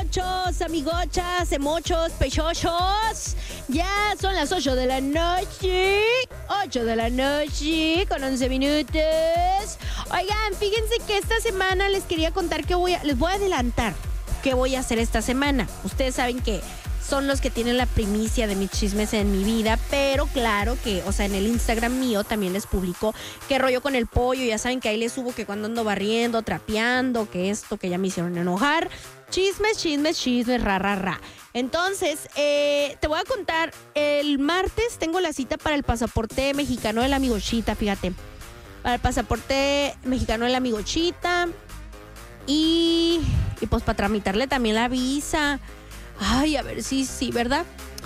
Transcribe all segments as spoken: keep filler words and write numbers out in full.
amigochos, amigochas, emochos, pechochos. Ya son las ocho de la noche. ocho de la noche con once minutos. Oigan, fíjense que esta semana les quería contar que voy a... Les voy a adelantar qué voy a hacer esta semana. Ustedes saben que son los que tienen la primicia de mis chismes en mi vida, pero claro que, o sea, en el Instagram mío también les publico qué rollo con el pollo. Ya saben que ahí les subo que cuando ando barriendo, trapeando, que esto, que ya me hicieron enojar. Chismes, chismes, chismes, ra, ra, ra. Entonces, eh, te voy a contar, el martes tengo la cita para el pasaporte mexicano de la amigochita, fíjate. Para el pasaporte mexicano de la amigochita. Y, y pues para tramitarle también la visa. Ay, a ver, sí, sí, ¿verdad?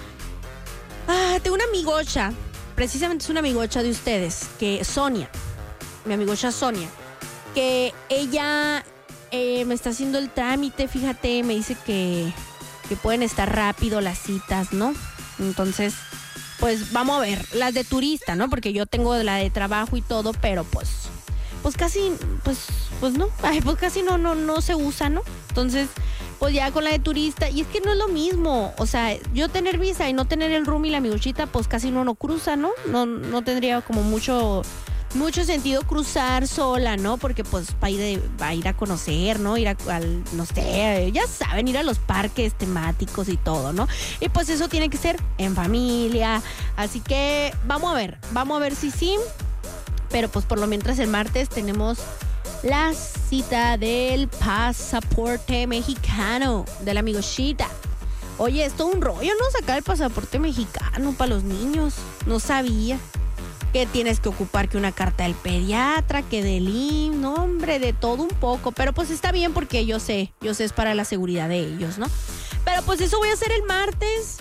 Ah, tengo una amigocha, precisamente es una amigocha de ustedes, que Sonia, mi amigocha Sonia, que ella eh, me está haciendo el trámite, fíjate, me dice que, que pueden estar rápido las citas, ¿no? Entonces, pues vamos a ver, las de turista, ¿no? Porque yo tengo la de trabajo y todo, pero pues, pues casi, pues, pues no, ay, pues casi no, no, no se usa, ¿no? Entonces, pues ya con la de turista, y es que no es lo mismo, o sea, yo tener visa y no tener el room y la amigochita, pues casi uno no cruza, ¿no? No, no tendría como mucho, mucho sentido cruzar sola, ¿no? Porque pues para ir, de, va a ir a conocer, ¿no? Ir a, al, no sé, ya saben, ir a los parques temáticos y todo, ¿no? Y pues eso tiene que ser en familia, así que vamos a ver, vamos a ver si sí, pero pues por lo mientras el martes tenemos la cita del pasaporte mexicano de la amigochita. Oye, es todo un rollo, ¿no? Sacar el pasaporte mexicano para los niños. No sabía que tienes que ocupar que una carta del pediatra, que del I M S S, no, hombre, de todo un poco. Pero pues está bien porque yo sé, yo sé es para la seguridad de ellos, ¿no? Pero pues eso voy a hacer el martes.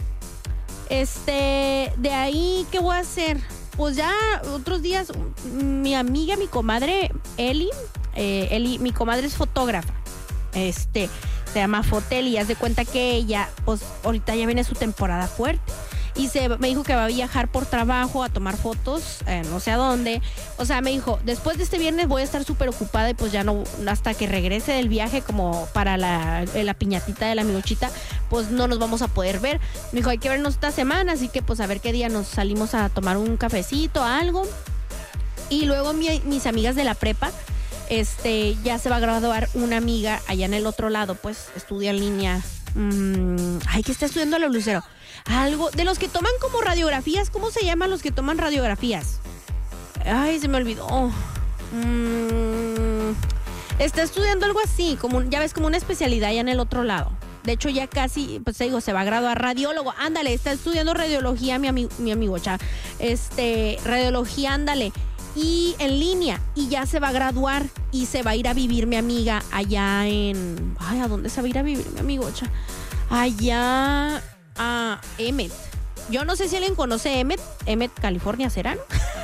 Este, de ahí, ¿qué voy a hacer? Pues ya otros días, mi amiga, mi comadre Eli, eh, Eli, mi comadre es fotógrafa, este, se llama Foteli, y haz de cuenta que ella, pues ahorita ya viene su temporada fuerte, y se, me dijo que va a viajar por trabajo a tomar fotos, eh, no sé a dónde, o sea, me dijo, después de este viernes voy a estar súper ocupada y pues ya no, hasta que regrese del viaje como para la, la piñatita de la amigochita, pues no nos vamos a poder ver. Me dijo, hay que vernos esta semana, así que pues a ver qué día nos salimos a tomar un cafecito, algo. Y luego mi, mis amigas de la prepa, este, ya se va a graduar una amiga allá en el otro lado, pues estudia en línea. Mm, ay, ¿qué está estudiando la Lucero? Algo, de los que toman como radiografías, ¿cómo se llaman los que toman radiografías? Ay, se me olvidó. Mm, está estudiando algo así, como ya ves, como una especialidad allá en el otro lado. De hecho, ya casi, pues te digo, se va a graduar radiólogo. Ándale, está estudiando radiología mi, ami- mi amigo, cha. Este, radiología, ándale. Y en línea, y ya se va a graduar y se va a ir a vivir mi amiga allá en... Ay, ¿a dónde se va a ir a vivir mi amigo, cha? Allá a Emmett. Yo no sé si alguien conoce Emmett. Emmett, California, ¿será, no?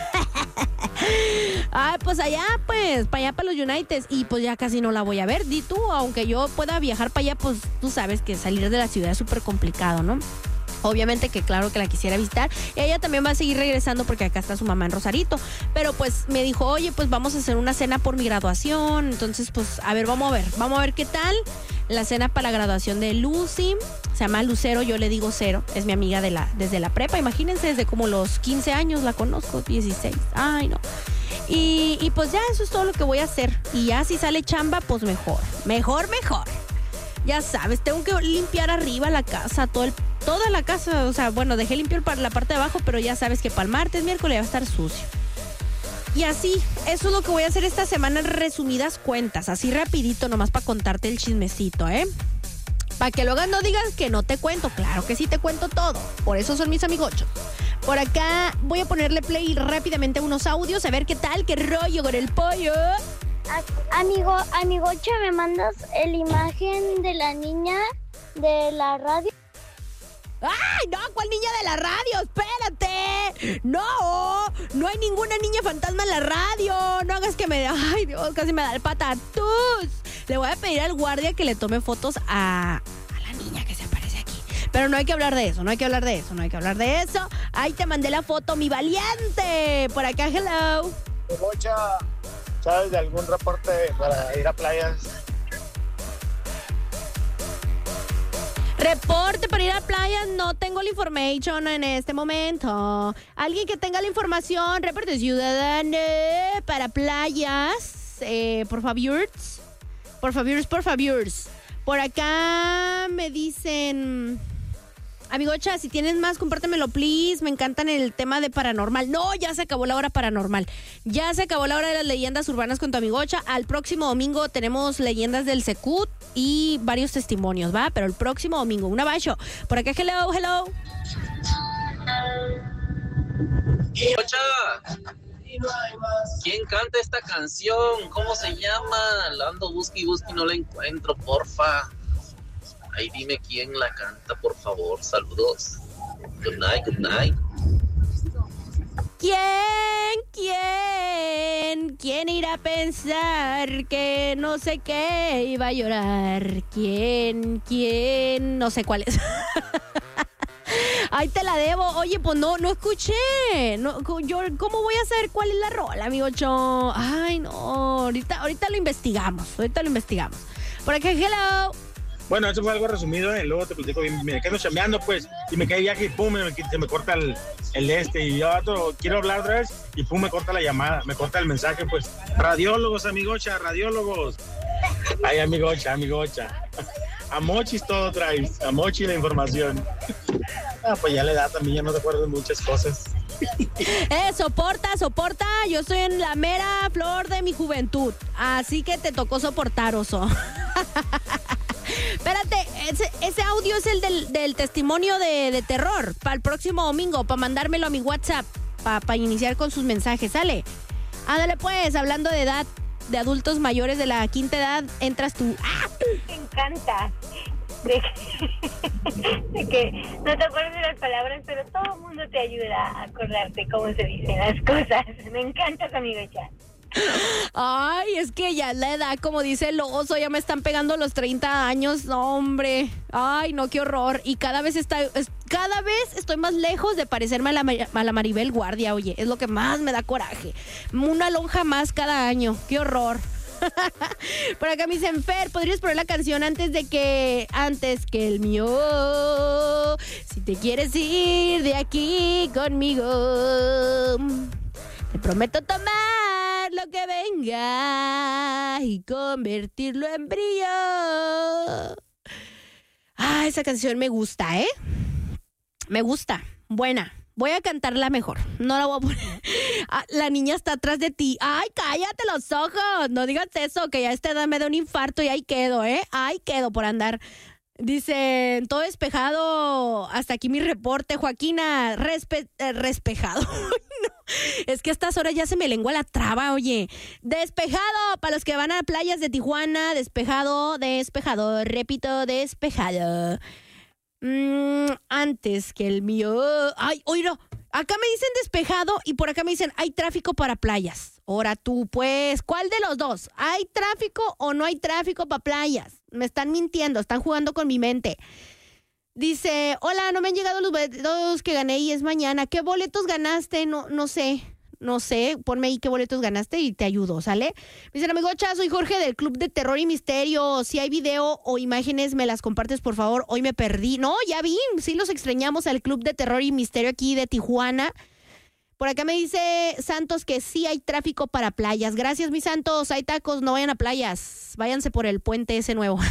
Ay, pues allá, pues, para allá, para los United. Y pues ya casi no la voy a ver. Di tú, aunque yo pueda viajar para allá, pues tú sabes que salir de la ciudad es súper complicado, ¿no? Obviamente que claro que la quisiera visitar. Y ella también va a seguir regresando porque acá está su mamá en Rosarito. Pero pues me dijo, oye, pues vamos a hacer una cena por mi graduación. Entonces, pues, a ver, vamos a ver. Vamos a ver qué tal. La cena para la graduación de Lucy. Se llama Lucero, yo le digo Cero. Es mi amiga de la, desde la prepa. Imagínense, desde como los quince años la conozco. dieciséis. Ay, no. Y, y pues ya eso es todo lo que voy a hacer. Y ya si sale chamba, pues mejor. Mejor, mejor. Ya sabes, tengo que limpiar arriba la casa, todo el, toda la casa. O sea, bueno, dejé limpio la parte de abajo, pero ya sabes que para el martes, miércoles va a estar sucio. Y así, eso es lo que voy a hacer esta semana en resumidas cuentas. Así rapidito, nomás para contarte el chismecito, ¿eh? Para que luego no digas que no te cuento. Claro que sí te cuento todo. Por eso son mis amigochos. Por acá voy a ponerle play rápidamente a unos audios, a ver qué tal, qué rollo con el pollo. Amigo, amigocha, ¿me mandas la imagen de la niña de la radio? ¡Ay, no! ¿Cuál niña de la radio? ¡Espérate! ¡No! No hay ninguna niña fantasma en la radio. No hagas que me... ¡Ay, Dios! Casi me da el patatús. Le voy a pedir al guardia que le tome fotos a, a la niña que se aparece aquí. Pero no hay que hablar de eso, no hay que hablar de eso, no hay que hablar de eso. Ahí te mandé la foto, mi valiente. Por acá, hello. Mocha, ¿sabes de algún reporte para ir a playas? Reporte para ir a playa, no tengo la information en este momento. Alguien que tenga la información, reporte ciudadano para playas, eh, por favor, por favor, por favor. Por acá me dicen... Amigocha, si tienes más, compártemelo, please. Me encantan el tema de paranormal. No, ya se acabó la hora paranormal. Ya se acabó la hora de las leyendas urbanas con tu amigocha. Al próximo domingo tenemos leyendas del Secut y varios testimonios, ¿va? Pero el próximo domingo, un abajo. Por acá, hello, hello. Amigocha, ¿quién canta esta canción? ¿Cómo se llama? La ando busque y busque y no la encuentro, porfa. Ahí dime quién la canta, por favor. Saludos. Good night, good night. ¿Quién, quién, quién irá a pensar que no sé qué iba a llorar? ¿Quién, quién? No sé cuál es. Ahí te la debo. Oye, pues no, no escuché. No, yo, ¿cómo voy a saber cuál es la rola, amigo Cho? Ay, no. Ahorita, ahorita lo investigamos. Ahorita lo investigamos. Por acá, hello. Bueno, eso fue algo resumido, ¿eh? Luego te platico bien, me quedo chameando, pues, y me cae viaje y pum, me, se me corta el, el este, y yo otro, quiero hablar otra vez, y pum, me corta la llamada, me corta el mensaje, pues, radiólogos, amigocha, radiólogos. Ay, amigocha, amigocha. A Mochis todo traes, a Mochi la información. Ah, pues ya la edad también, ya no te acuerdo de muchas cosas. Eh, soporta, soporta, yo estoy en la mera flor de mi juventud, así que te tocó soportar, oso. Espérate, ese, ese audio es el del, del testimonio de, de terror para el próximo domingo, para mandármelo a mi WhatsApp, para pa iniciar con sus mensajes, ¿sale? Ándale pues, hablando de edad, de adultos mayores de la quinta edad, entras tú. ¡Ah! Me encanta de que, de que no te acuerdas de las palabras, pero todo el mundo te ayuda a acordarte cómo se dicen las cosas. Me encantas, amigocha. Ay, es que ya la edad, como dice el oso, ya me están pegando los treinta años, no, hombre. Ay, no, qué horror. Y cada vez está, es, cada vez estoy más lejos de parecerme a la, a la Maribel Guardia, oye, es lo que más me da coraje. Una lonja más cada año, qué horror. Por acá me dicen, Fer, ¿podrías poner la canción antes de que, antes que el mío? Si te quieres ir de aquí conmigo, te prometo tomar lo que venga y convertirlo en brillo. Ah, esa canción me gusta, ¿eh? Me gusta, buena. Voy a cantarla mejor, no la voy a poner. Ah, la niña está atrás de ti. Ay, cállate los ojos, no digas eso, que ya a esta edad me da un infarto y ahí quedo, ¿eh? Ahí quedo por andar. Dice, todo despejado, hasta aquí mi reporte, Joaquina, respe, eh, respejado. No, es que a estas horas ya se me lengua la traba, oye. Despejado, para los que van a playas de Tijuana, despejado, despejado, repito, despejado. Mm, antes que el mío. Ay, oílo, acá me dicen despejado y por acá me dicen hay tráfico para playas. Ahora tú, pues, ¿cuál de los dos? ¿Hay tráfico o no hay tráfico para playas? Me están mintiendo, están jugando con mi mente. Dice, hola, no me han llegado los boletos que gané y es mañana. ¿Qué boletos ganaste? No, no sé. No sé, ponme ahí qué boletos ganaste y te ayudo, ¿sale? Me dicen, amigocha, soy Jorge del Club de Terror y Misterio. Si hay video o imágenes, me las compartes, por favor. Hoy me perdí. No, ya vi, sí los extrañamos al Club de Terror y Misterio aquí de Tijuana. Por acá me dice Santos que sí hay tráfico para playas. Gracias, mis santos. Hay tacos, no vayan a playas. Váyanse por el puente ese nuevo.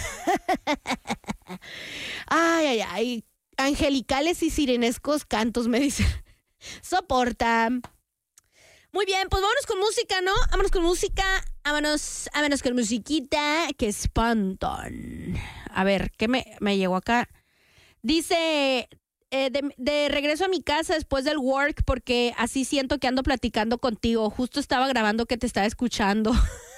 Ay, ay, ay. Angelicales y sirenescos cantos, me dicen. Soporta. Muy bien, pues vámonos con música, ¿no? Vámonos con música, vámonos, vámonos con musiquita que espantan. A ver, ¿qué me, me llegó acá? Dice, eh, de, de regreso a mi casa después del work porque así siento que ando platicando contigo. Justo estaba grabando que te estaba escuchando.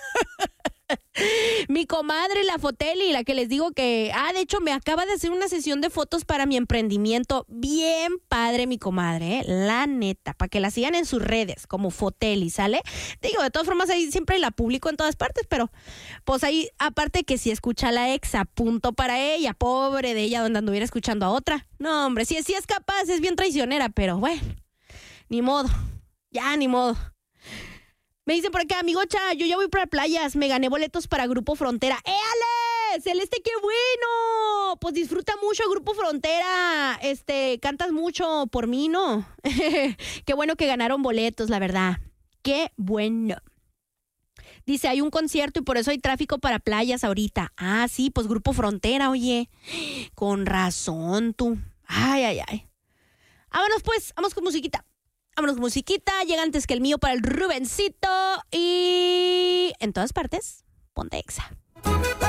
Mi comadre, la Foteli, la que les digo que, ah, de hecho me acaba de hacer una sesión de fotos para mi emprendimiento. Bien padre mi comadre, ¿eh? La neta, para que la sigan en sus redes como Foteli, ¿sale? Digo, de todas formas ahí siempre la publico en todas partes, pero pues ahí, aparte que si escucha a la ex, a punto para ella, pobre de ella donde anduviera escuchando a otra. No, hombre, sí, sí es capaz, es bien traicionera, pero bueno, ni modo, ya ni modo. Me dicen por acá, amigocha, yo ya voy para playas, me gané boletos para Grupo Frontera. ¡Éale! Celeste, qué bueno. Pues disfruta mucho el Grupo Frontera. Este, cantas mucho por mí, ¿no? Qué bueno que ganaron boletos, la verdad. Qué bueno. Dice, hay un concierto y por eso hay tráfico para playas ahorita. Ah, sí, pues Grupo Frontera, oye. Con razón, tú. Ay, ay, ay. Vámonos pues, vamos con musiquita. Vámonos con musiquita. Llega antes que el mío para el Rubencito. Y en todas partes, ponte Exa.